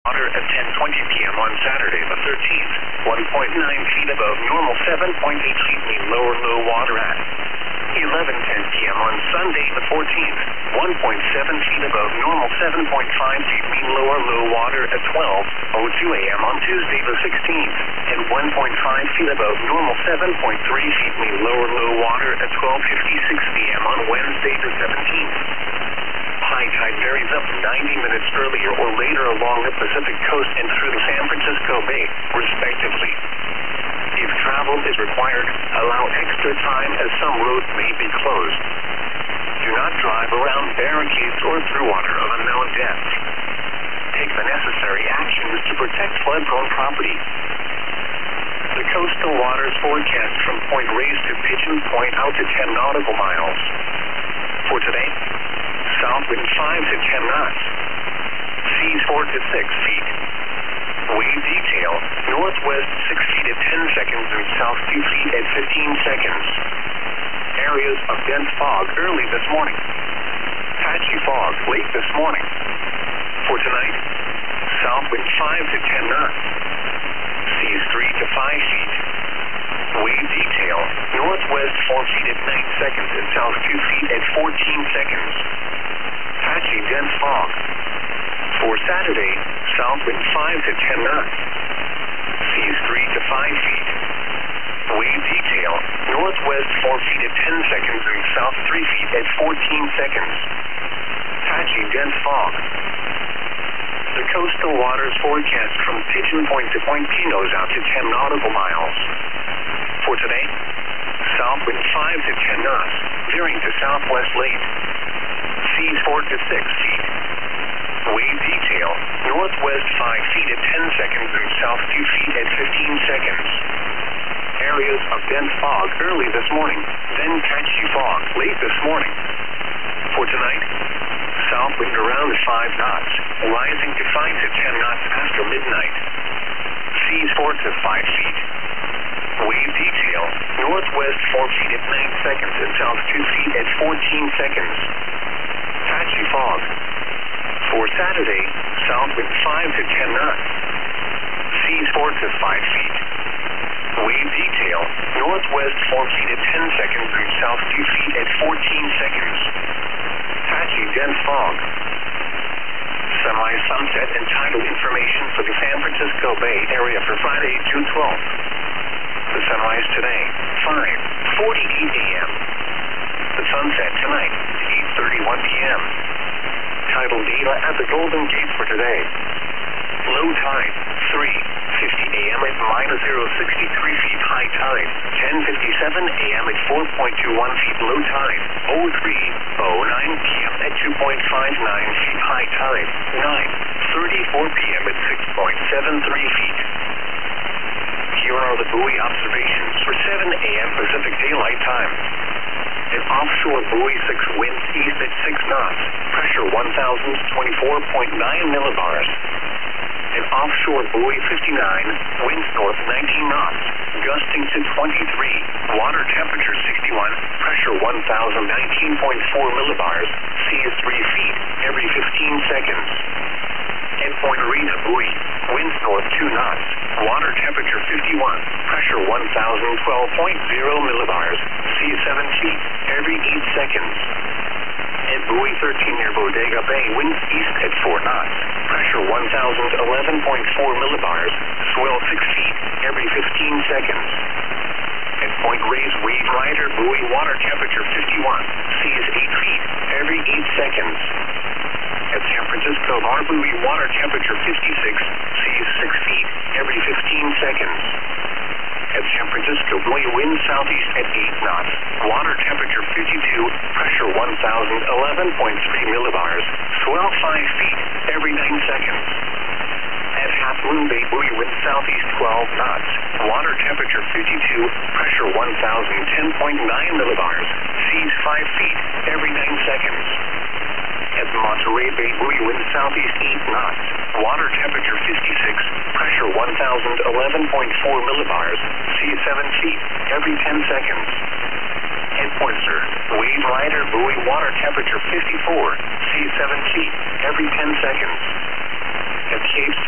water at 10:20 p.m. on Saturday the 13th. 1.9 feet above normal, 7.8 feet mean low water at 11:10 p.m. on Sunday the 14th. 1.7 feet above normal, 7.5 feet mean low water at 12:02 a.m. on Tuesday the 16th. And 1.5 feet above normal, 7.3 feet mean low water at 12:56 p.m. on Wednesday the 17th. High tide varies up to 90 minutes earlier or later along the Pacific coast and through the San Francisco Bay, respectively. If travel is required, allow extra time as some roads may be closed. Do not drive around barricades or through water of unknown depth. Take the necessary actions to protect flood-prone property. The coastal waters forecast from Point Reyes to Pigeon Point out to 10 nautical miles. For today, south wind 5 to 10 knots. Seas 4 to 6 feet. Wave detail, northwest 6 feet at 10 seconds and south 2 feet at 15 seconds. Areas of dense fog early this morning. Patchy fog late this morning. For tonight, south wind 5 to 10 knots. Seas 3 to 5 feet. Wave detail, northwest 4 feet at 9 seconds and south 2 feet at 14 seconds. Patchy dense fog. For Saturday, south wind 5 to 10 knots. Seas 3 to 5 feet. Wave detail, northwest 4 feet at 10 seconds and south 3 feet at 14 seconds. Patchy dense fog. The coastal waters forecast from Pigeon Point to Point Pinos out to 10 nautical miles. For today, south wind 5 to 10 knots, veering to southwest late. Seas 4 to 6 feet. Wave detail, northwest 5 feet at 10 seconds and south 2 feet at 15 seconds. Areas of dense fog early this morning, then patchy fog late this morning. For tonight, south wind around 5 knots, rising to 5 to 10 knots after midnight. Seas 4 to 5 feet. Wave detail, northwest 4 feet at 9 seconds and south 2 feet at 14 seconds. Patchy fog. For Saturday, south wind 5 to 10 knots. Seas 4 to 5 feet. Wave detail, northwest 4 feet at 10 seconds and south 2 feet at 14 seconds. Patchy dense fog. Semi-sunset and tidal information for the San Francisco Bay Area for Friday, June 12th. The sunrise today, 5:48 a.m. The sunset tonight, 8:31 p.m. Tidal data at the Golden Gate for today. Low tide, 3:50 a.m. at -063 feet. High tide, 10:57 a.m. at 4.21 feet. Low tide, 03:09 p.m. at 2.59 feet. High tide, 9:34 p.m. at 6.73 feet. Here are the buoy observations for 7 a.m. Pacific Daylight Time. An offshore buoy 6 winds east at 6 knots, pressure 1,024.9 millibars. An offshore buoy 59, winds north 19 knots, gusting to 23, water temperature 61, pressure 1,019.4 millibars, seas 3 feet every 15 seconds. At Point Arena buoy, winds north 2 knots, water temperature 51, pressure 1,012.0 millibars, seas 7 feet every 8 seconds. At buoy 13 near Bodega Bay, winds east at 4 knots, pressure 1,011.4 millibars, swell 6 feet every 15 seconds. At Point Reyes Wave Rider buoy, water temperature 51, seas 8 feet every 8 seconds. At San Francisco Bar buoy, water temperature 56, seas 6 feet every 15 seconds. At San Francisco buoy, wind southeast at 8 knots, water temperature 52, pressure 1,011.3 millibars, swell 5 feet every 9 seconds. At Half Moon Bay buoy, wind southeast 12 knots, water temperature 52, pressure 1,010.9 millibars, seas 5 feet every 9 seconds. At Monterey Bay buoy, wind southeast 8 knots, water temperature 56, pressure 1,011.4 millibars, seas 7 feet every 10 seconds. At Pointer Wave Rider buoy, water temperature 54, seas 7 feet every 10 seconds. At Cape